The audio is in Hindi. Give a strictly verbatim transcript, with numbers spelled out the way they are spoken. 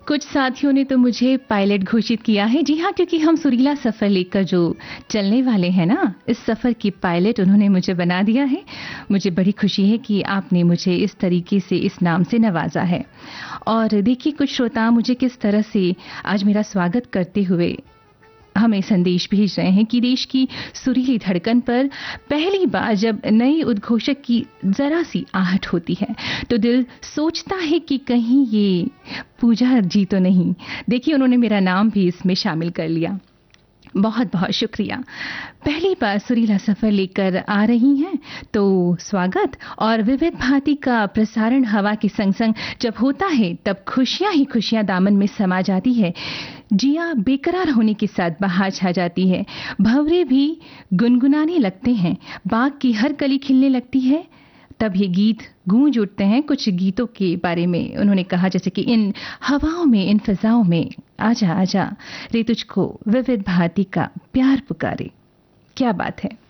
कुछ साथियों ने तो मुझे पायलट घोषित किया है। जी हाँ, क्योंकि हम सुरीला सफ़र लेकर जो चलने वाले हैं ना, इस सफ़र की पायलट उन्होंने मुझे बना दिया है। मुझे बड़ी खुशी है कि आपने मुझे इस तरीके से इस नाम से नवाजा है। और देखिए, कुछ श्रोता मुझे किस तरह से आज मेरा स्वागत करते हुए हमें संदेश भेज रहे हैं कि देश की सुरीली धड़कन पर पहली बार जब नई उद्घोषक की जरा सी आहट होती है तो दिल सोचता है कि कहीं ये पूजा जी तो नहीं। देखिए, उन्होंने मेरा नाम भी इसमें शामिल कर लिया। बहुत बहुत शुक्रिया। पहली बार सुरीला सफर लेकर आ रही हैं तो स्वागत। और विविध भांति का प्रसारण हवा के संग संग जब होता है तब खुशियां ही खुशियां दामन में समा जाती है। जिया बेकरार होने के साथ बाहर छा जाती है। भंवरे भी गुनगुनाने लगते हैं। बाग की हर कली खिलने लगती है। तब ये गीत गूंज उठते हैं। कुछ गीतों के बारे में उन्होंने कहा, जैसे कि इन हवाओं में, इन फिजाओं में आजा आजा रे तुझको विविध भांति का प्यार पुकारे। क्या बात है।